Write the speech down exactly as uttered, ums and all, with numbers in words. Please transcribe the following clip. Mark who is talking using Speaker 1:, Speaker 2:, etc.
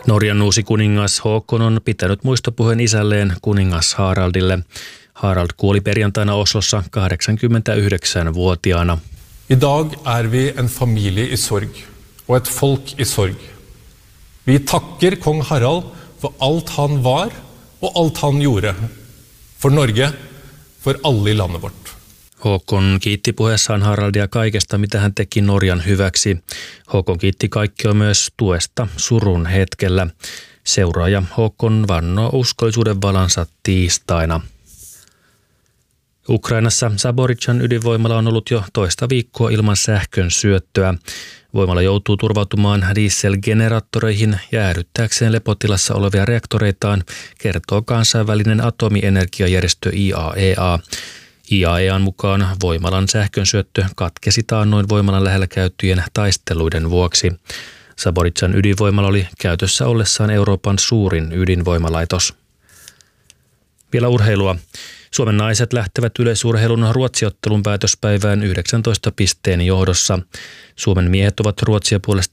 Speaker 1: Norjan uusi kuningas Håkon on pitänyt muistopuheen isälleen kuningas Haraldille. Harald kuoli perjantaina Oslossa kahdeksankymmentäyhdeksänvuotiaana.
Speaker 2: I dag er vi en familie i sorg og et folk i sorg. Vi takker kong Harald for alt han var og alt han gjorde. For Norge, for alle i landet vårt.
Speaker 1: Håkon kiitti puheessaan Haraldia kaikesta, mitä hän teki Norjan hyväksi. Håkon kiitti kaikkia myös tuesta surun hetkellä. Seuraaja Håkon vannoo uskollisuuden valansa tiistaina. Ukrainassa Zaporizhzhan ydinvoimala on ollut jo toista viikkoa ilman sähkön syöttöä. Voimala joutuu turvautumaan dieselgeneraattoreihin jäädyttääkseen lepotilassa olevia reaktoreitaan, kertoo kansainvälinen atomienergiajärjestö I A E A. I A E A:n mukaan voimalan sähkönsyöttö katkesi taannoin voimalan lähellä käytyjen taisteluiden vuoksi. Zaporizhzhan ydinvoimala oli käytössä ollessaan Euroopan suurin ydinvoimalaitos. Vielä urheilua. Suomen naiset lähtevät yleisurheilun Ruotsi-ottelun päätöspäivään yhdeksäntoista pisteen johdossa. Suomen miehet ovat Ruotsia puolestaan